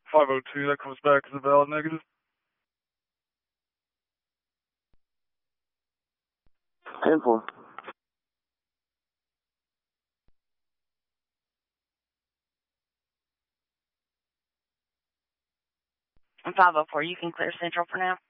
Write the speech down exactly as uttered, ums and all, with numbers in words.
five oh two, that comes back as a valid negative. ten four. five oh four, you can clear Central for now.